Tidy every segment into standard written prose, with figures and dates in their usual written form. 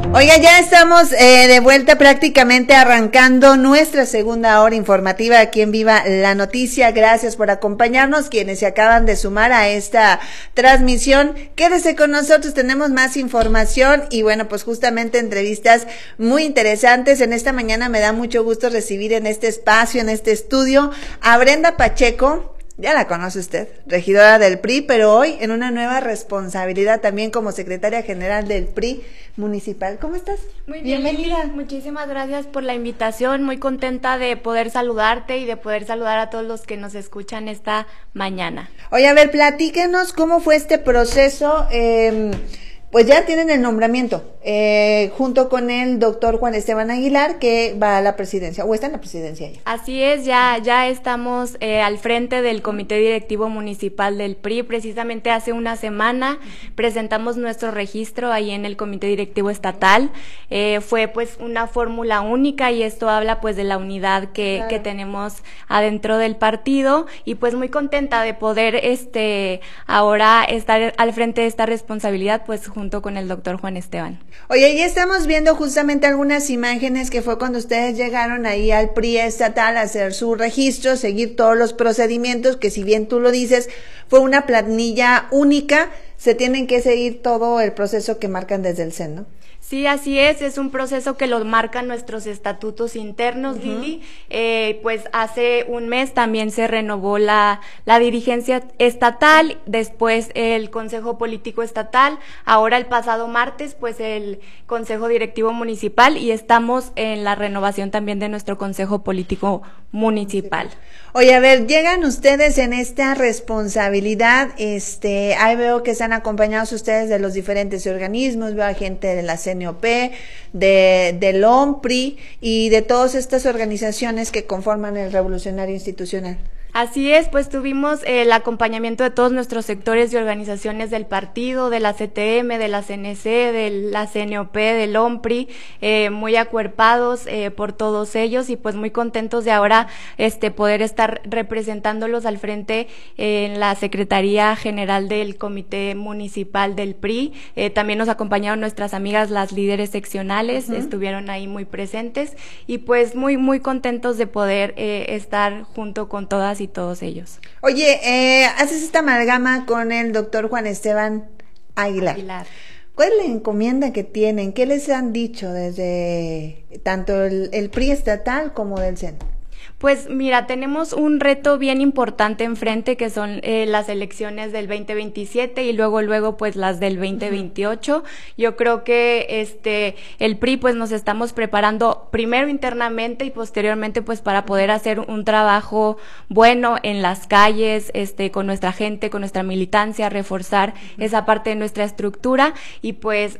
Oiga, ya estamos de vuelta prácticamente arrancando nuestra segunda hora informativa aquí en Viva la Noticia. Gracias por acompañarnos, quienes se acaban de sumar a esta transmisión. Quédese con nosotros, tenemos más información y bueno, pues justamente entrevistas muy interesantes. En esta mañana me da mucho gusto recibir en este espacio, en este estudio, a Brenda Pacheco. Ya la conoce usted, regidora del PRI, pero hoy en una nueva responsabilidad también como secretaria general del PRI municipal. ¿Cómo estás? Muy bien, bienvenida. Lili, muchísimas gracias por la invitación, muy contenta de poder saludarte y de poder saludar a todos los que nos escuchan esta mañana. Oye, a ver, platíquenos cómo fue este proceso. Pues ya tienen el nombramiento, junto con el doctor Juan Esteban Aguilar, que va a la presidencia, o está en la presidencia ya. Así es, ya estamos al frente del Comité Directivo Municipal del PRI. Precisamente hace una semana presentamos nuestro registro ahí en el Comité Directivo Estatal. Fue pues una fórmula única y esto habla pues de la unidad que tenemos adentro del partido y pues muy contenta de poder ahora estar al frente de esta responsabilidad pues junto con el doctor Juan Esteban. Oye, ya estamos viendo justamente algunas imágenes que fue cuando ustedes llegaron ahí al PRI estatal a hacer su registro, seguir todos los procedimientos, que si bien tú lo dices, fue una planilla única, se tienen que seguir todo el proceso que marcan desde el CEN, ¿no? Sí, así es un proceso que lo marcan nuestros estatutos internos, Lili. Pues hace un mes también se renovó la dirigencia estatal, después el Consejo Político Estatal, ahora el pasado martes pues el Consejo Directivo Municipal y estamos en la renovación también de nuestro Consejo Político Municipal. Oye, a ver, llegan ustedes en esta responsabilidad, ahí veo que están acompañados ustedes de los diferentes organismos, veo a gente de la CNOP, del OMPRI y de todas estas organizaciones que conforman el Revolucionario Institucional. Así es, pues tuvimos el acompañamiento de todos nuestros sectores y organizaciones del partido, de la CTM, de la CNC, de la CNOP, del OMPRI, muy acuerpados por todos ellos y pues muy contentos de ahora poder estar representándolos al frente en la Secretaría General del Comité Municipal del PRI. También nos acompañaron nuestras amigas, las líderes seccionales, estuvieron ahí muy presentes y pues muy contentos de poder estar junto con todas y todos ellos. Oye, haces esta amalgama con el doctor Juan Esteban Aguilar. ¿Cuál es la encomienda que tienen? ¿Qué les han dicho desde tanto el PRI estatal como del CEN? Pues mira, tenemos un reto bien importante enfrente que son las elecciones del 2027 y luego pues las del 2028. Yo creo que el PRI pues nos estamos preparando primero internamente y posteriormente pues para poder hacer un trabajo bueno en las calles, con nuestra gente, con nuestra militancia, reforzar esa parte de nuestra estructura y pues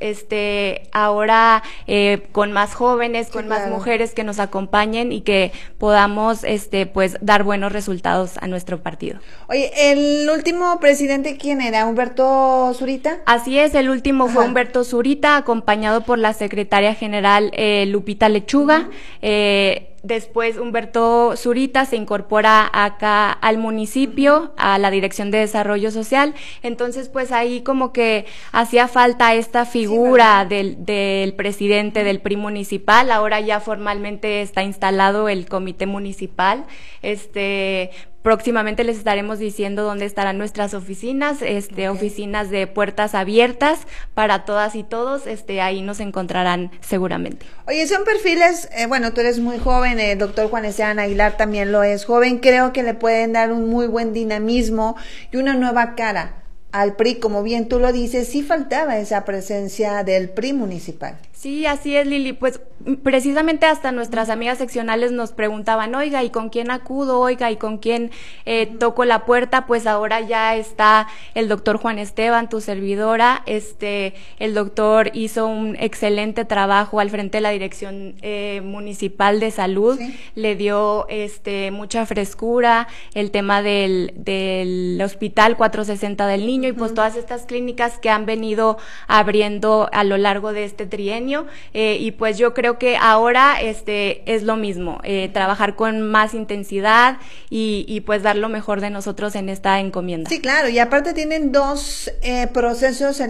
ahora con más jóvenes, con más mujeres que nos acompañen y que podamos pues dar buenos resultados a nuestro partido. Oye, ¿el último presidente quién era? ¿Humberto Zurita? Así es, el último fue Humberto Zurita, acompañado por la secretaria general Lupita Lechuga. Después Humberto Zurita se incorpora acá al municipio, a la Dirección de Desarrollo Social, entonces pues ahí como que hacía falta esta figura del presidente del PRI municipal, ahora ya formalmente está instalado el comité municipal, próximamente les estaremos diciendo dónde estarán nuestras oficinas, oficinas de puertas abiertas para todas y todos, ahí nos encontrarán seguramente. Oye, son perfiles, bueno, tú eres muy joven, el doctor Juan Esteban Aguilar también lo es joven, creo que le pueden dar un muy buen dinamismo y una nueva cara al PRI, como bien tú lo dices, sí faltaba esa presencia del PRI municipal. Sí, así es, Lili, pues precisamente hasta nuestras amigas seccionales nos preguntaban, oiga, ¿y con quién acudo? Oiga, ¿y con quién toco la puerta? Pues ahora ya está el doctor Juan Esteban, tu servidora, el doctor hizo un excelente trabajo al frente de la Dirección Municipal de Salud, le dio mucha frescura, el tema del Hospital 460 del Niño y pues todas estas clínicas que han venido abriendo a lo largo de este trienio. Y pues yo creo que ahora es lo mismo, trabajar con más intensidad y pues dar lo mejor de nosotros en esta encomienda. Sí, claro, y aparte tienen dos procesos